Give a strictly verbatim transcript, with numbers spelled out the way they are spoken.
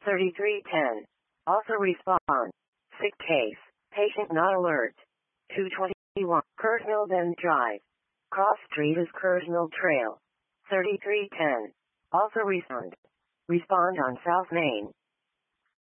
thirty-three ten. Also respond. Sick case. Patient not alert. two twenty-one. Kersnell then Drive. Cross Street is Kersnell Trail. thirty-three ten. Also respond. Respond on South Main.